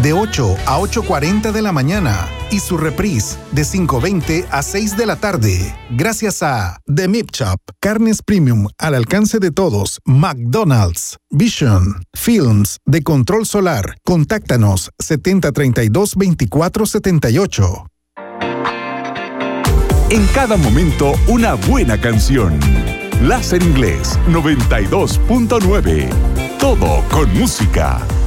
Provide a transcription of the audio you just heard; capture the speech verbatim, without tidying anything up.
de ocho a ocho cuarenta de la mañana y su reprise de cinco veinte a seis de la tarde. Gracias a The Meat Shop, carnes premium al alcance de todos. McDonald's, Vision, Films de Control Solar. Contáctanos setenta treinta y dos veinticuatro setenta y ocho. En cada momento, una buena canción. Láser Inglés noventa y dos punto nueve. Todo con música.